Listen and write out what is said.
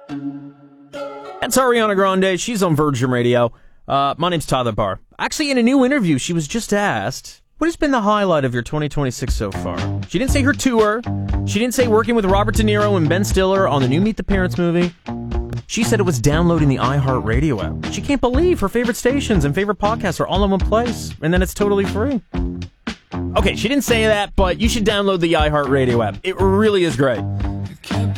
That's Ariana Grande. She's on Virgin Radio. My name's Tyler Barr. Actually, in a new interview, she was just asked, what has been the highlight of your 2026 so far? She didn't say her tour. She didn't say working with Robert De Niro and Ben Stiller on the new Meet the Parents movie. She said it was downloading the iHeartRadio app. She can't believe her favorite stations and favorite podcasts are all in one place, and then it's totally free. Okay, she didn't say that, but you should download the iHeartRadio app. It really is great.